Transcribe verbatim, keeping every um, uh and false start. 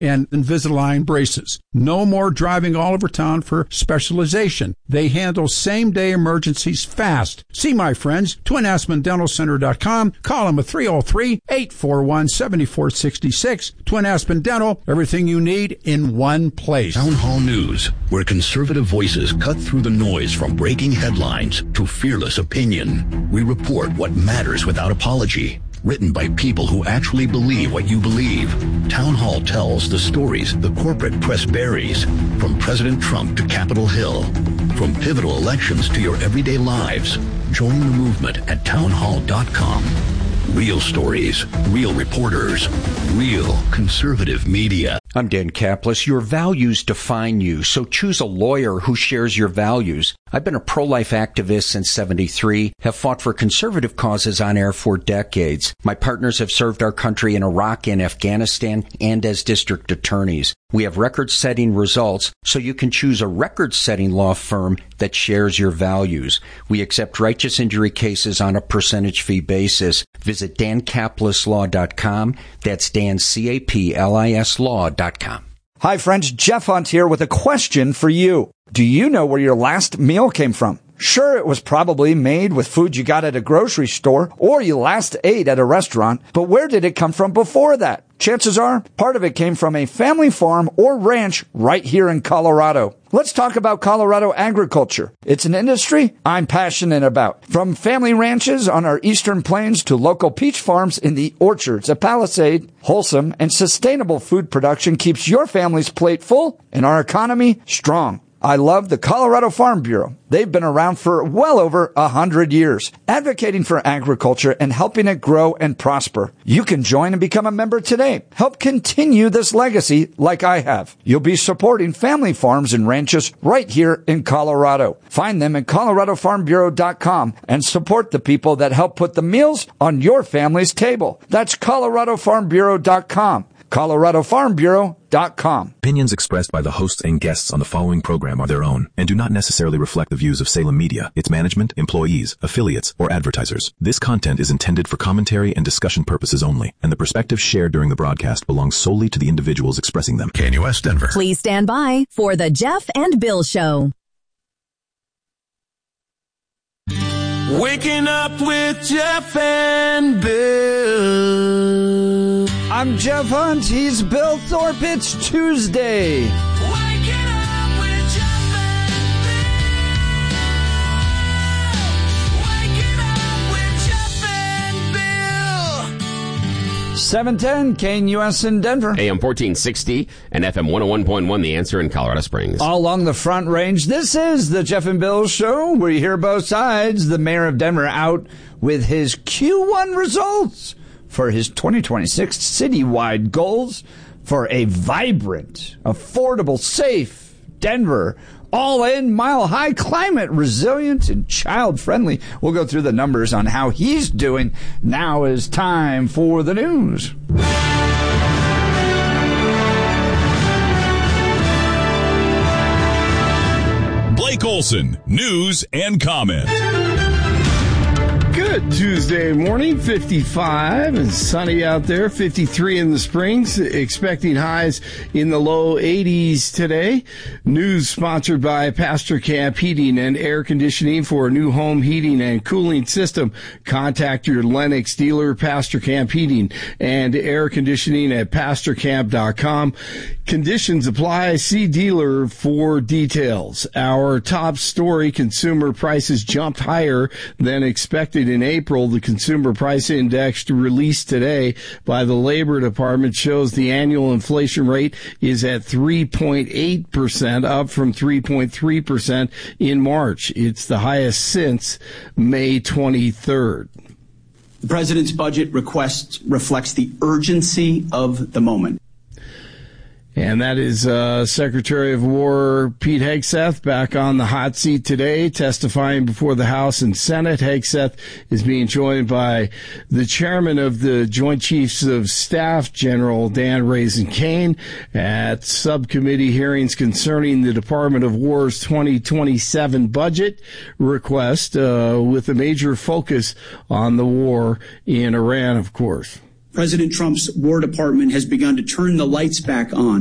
and Invisalign braces. No more driving all over town for specialization. They handle same-day emergencies fast. See my friends, twin aspen dental center dot com. Call them at three oh three, eight four one, seven four six six. Twin Aspen Dental, everything you need in one place. Town Hall News, where conservative voices cut through the noise from breaking headlines to fearless opinion. We report what matters without apology. Written by people who actually believe what you believe. Town Hall tells the stories the corporate press buries, from President Trump to Capitol Hill, from pivotal elections to your everyday lives. Join the movement at town hall dot com. Real stories, real reporters, real conservative media. I'm Dan Kaplis. Your values define you, so choose a lawyer who shares your values. I've been a pro-life activist since seventy-three, have fought for conservative causes on air for decades. My partners have served our country in Iraq and Afghanistan and as district attorneys. We have record-setting results, so you can choose a record-setting law firm that shares your values. We accept righteous injury cases on a percentage fee basis. Visit dan kaplis law dot com. That's Dan, C A P L I S law dot com. Hi, friends. Jeff Hunt here with a question for you. Do you know where your last meal came from? Sure, it was probably made with food you got at a grocery store or you last ate at a restaurant, but where did it come from before that? Chances are, part of it came from a family farm or ranch right here in Colorado. Let's talk about Colorado agriculture. It's an industry I'm passionate about. From family ranches on our eastern plains to local peach farms in the orchards of Palisade, wholesome and sustainable food production keeps your family's plate full and our economy strong. I love the Colorado Farm Bureau. They've been around for well over a hundred years, advocating for agriculture and helping it grow and prosper. You can join and become a member today. Help continue this legacy like I have. You'll be supporting family farms and ranches right here in Colorado. Find them at colorado farm bureau dot com and support the people that help put the meals on your family's table. That's colorado farm bureau dot com. colorado farm bureau dot com. Opinions expressed by the hosts and guests on the following program are their own and do not necessarily reflect the views of Salem Media, its management, employees, affiliates, or advertisers. This content is intended for commentary and discussion purposes only, and the perspectives shared during the broadcast belong solely to the individuals expressing them. K N U S Denver. Please stand by for the Jeff and Bill Show. Waking up with Jeff and Bill. I'm Jeff Hunt. He's Bill Thorpe. It's Tuesday. Waking up with Jeff and Bill. Waking up with Jeff and Bill. seven ten, K N U S in Denver. A M fourteen sixty and F M one oh one point one, The Answer in Colorado Springs. All along the Front Range, this is the Jeff and Bill Show, where you hear both sides. The mayor of Denver out with his Q one results for his twenty twenty-six citywide goals for a vibrant, affordable, safe Denver, all-in, mile-high, climate-resilient, and child-friendly. We'll go through the numbers on how he's doing. Now is time for the news. Blake Olson, news and comment. Good Tuesday morning, fifty-five and sunny out there, fifty-three in the Springs, expecting highs in the low eighties today. News sponsored by Pastor Camp Heating and Air Conditioning. For a new home heating and cooling system, contact your Lennox dealer, Pastor Camp Heating and Air Conditioning at pastor camp dot com. Conditions apply. See dealer for details. Our top story, consumer prices jumped higher than expected in April. The Consumer Price Index released today by the Labor Department shows the annual inflation rate is at three point eight percent, up from three point three percent in March. It's the highest since May twenty-third. The President's budget request reflects the urgency of the moment. And that is uh, Secretary of War Pete Hegseth back on the hot seat today, testifying before the House and Senate. Hegseth is being joined by the chairman of the Joint Chiefs of Staff, General Dan Raising Kane, at subcommittee hearings concerning the Department of War's twenty twenty-seven budget request, uh, with a major focus on the war in Iran, of course. President Trump's War Department has begun to turn the lights back on.